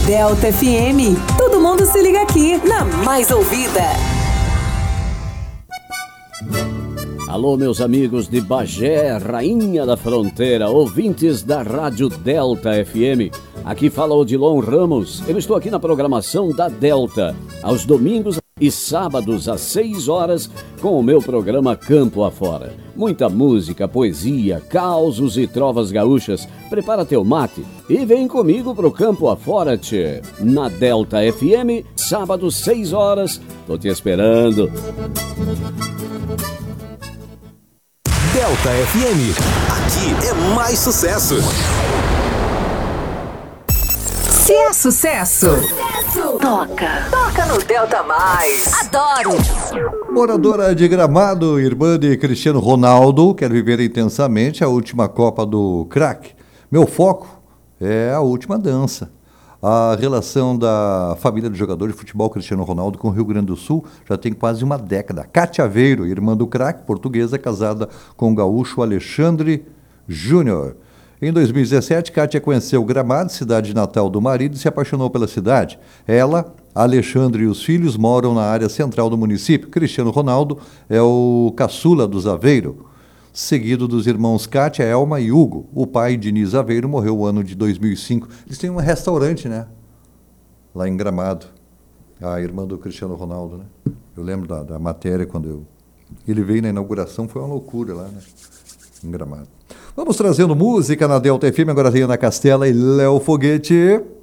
Delta FM. Todo mundo se liga aqui na mais ouvida. Alô, meus amigos de Bagé, Rainha da Fronteira, ouvintes da Rádio Delta FM. Aqui fala Odilon Ramos. Eu estou aqui na programação da Delta, aos domingos e sábados às 6 horas, com o meu programa Campo Afora. Muita música, poesia, causos e trovas gaúchas. Prepara teu mate e vem comigo pro Campo Afora, tchê. Na Delta FM, sábado 6 horas. Tô te esperando. Delta FM. Aqui é mais sucesso. Se é sucesso, toca no Delta Mais. Adoro! Moradora de Gramado, irmã de Cristiano Ronaldo, quer viver intensamente a última Copa do Crack. Meu foco é a última dança. A relação da família do jogador de futebol Cristiano Ronaldo com o Rio Grande do Sul já tem quase uma década. Cátia Aveiro, irmã do craque, portuguesa, casada com o gaúcho Alexandre Júnior. Em 2017, Cátia conheceu Gramado, cidade natal do marido, e se apaixonou pela cidade. Ela, Alexandre e os filhos moram na área central do município. Cristiano Ronaldo é o caçula dos Aveiro, seguido dos irmãos Cátia, Elma e Hugo. O pai, Diniz Aveiro, morreu no ano de 2005. Eles têm um restaurante, né? Lá em Gramado. A irmã do Cristiano Ronaldo, né? Eu lembro da matéria quando ele veio na inauguração, foi uma loucura lá, né? Em Gramado. Vamos trazendo música na Delta FM, agora tem Ana Castela e Léo Foguete.